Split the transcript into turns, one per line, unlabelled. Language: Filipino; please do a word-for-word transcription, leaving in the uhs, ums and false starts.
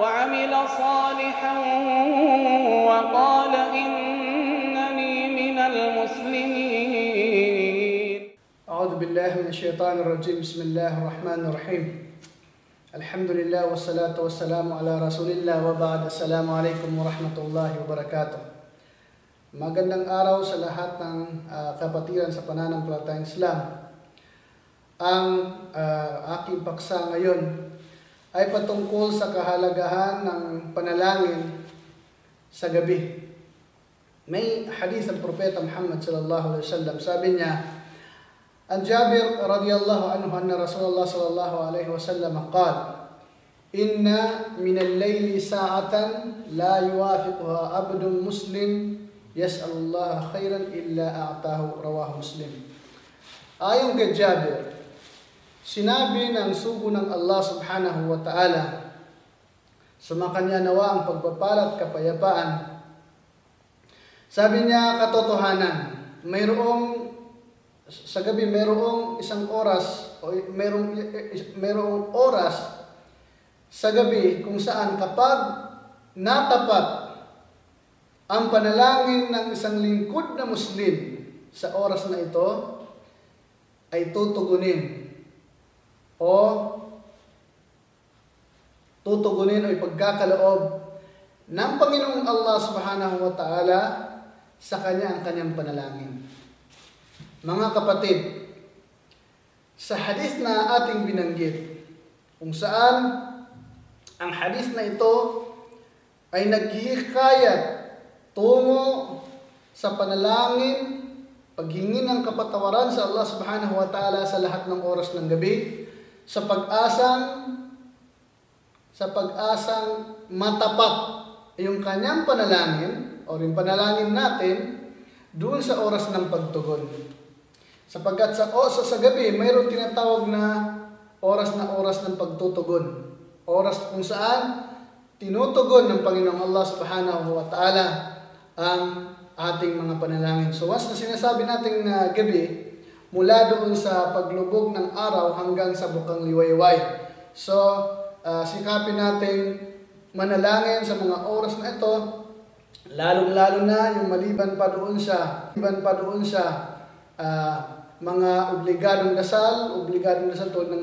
وعمل صالحا وقال إنني من المسلمين.
أعوذ بالله من الشيطان الرجيم. بسم الله الرحمن الرحيم. الحمد لله والصلاة والسلام على رسول الله وبعد. السلام عليكم ورحمة الله وبركاته. Magandang araw sa lahat ng uh, kapatiran sa pananampalatayang Islam. Ang uh, aking paksa ngayon ay patungkol sa kahalagahan ng panalangin sa gabi. May hadith ang Propeta Muhammad sallallahu alaihi wasallam. Sabi niya, an Jabir radiyallahu anhu anna Rasulullah sallallahu alaihi wasallam qala, inna min al-layli sa'atan la yuwafiquha abdun muslim yas'alullaha khairan illa a'tahu, rawahu Muslim. Ayon kay Jabir, sinabi ng sugo ng Allah subhanahu wa ta'ala, sumakanya nawa ang pagpapalat kapayapaan. Sabi niya, katotohanan, mayroong sa gabi mayroong isang oras o mayroong mayroong oras sa gabi kung saan kapag natapat ang panalangin ng isang lingkod na Muslim sa oras na ito ay tutugunin o tutugunin o ipagkakaloob ng Panginoong Allah subhanahu wa ta'ala sa kanya ang kanyang panalangin. Mga kapatid, sa hadith na ating binanggit, kung saan ang hadith na ito ay naghihikayat tungo sa panalangin, paghingi ng kapatawaran sa Allah subhanahu wa ta'ala sa lahat ng oras ng gabi, sa pag-asang sa pag-asang matapat yung kanyang panalangin o rin panalangin natin doon sa oras ng pagtugon. Sapagkat sa, o, sa, sa gabi, mayroon tinatawag na oras na oras ng pagtutugon. Oras kung saan tinutugon ng Panginoong Allah subhanahu wa ta'ala ang ating mga panalangin. So once na sinasabi nating uh, gabi, mula doon sa paglubog ng araw hanggang sa bukang liwayway. So uh, sikapin nating manalangin sa mga oras na ito, lalong-lalo na yung maliban pa doon sa maliban pa doon sa uh, mga obligadong dasal, obligadong dasal tulad ng